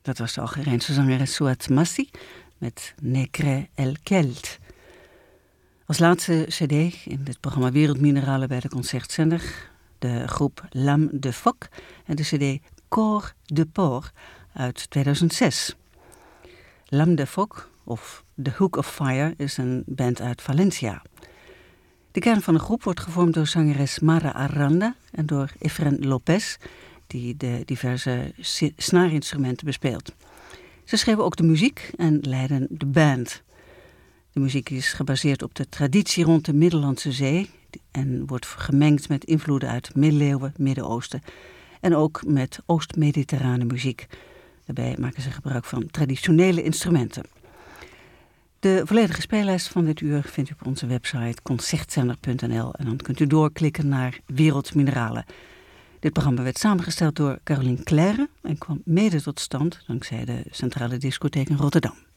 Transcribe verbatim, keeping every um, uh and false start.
Dat was de Algerijnse zangeres Souad Massi met Necre El Kelt. Als laatste cd in dit programma Wereldmineralen bij de Concertzender de groep L'Âme de Phoque en de cd Corps de Porc uit tweeduizend zes. L'Âme de Phoque, of The Hook of Fire, is een band uit Valencia. De kern van de groep wordt gevormd door zangeres Mara Aranda en door Efren Lopez, die de diverse snaarinstrumenten bespeelt. Ze schreven ook de muziek en leiden de band. De muziek is gebaseerd op de traditie rond de Middellandse Zee en wordt gemengd met invloeden uit middeleeuwen, Midden-Oosten en ook met Oost-Mediterrane muziek. Daarbij maken ze gebruik van traditionele instrumenten. De volledige speellijst van dit uur vindt u op onze website concertzender punt n l en dan kunt u doorklikken naar Wereldmineralen. Dit programma werd samengesteld door Caroline Claire en kwam mede tot stand dankzij de Centrale Discotheek in Rotterdam.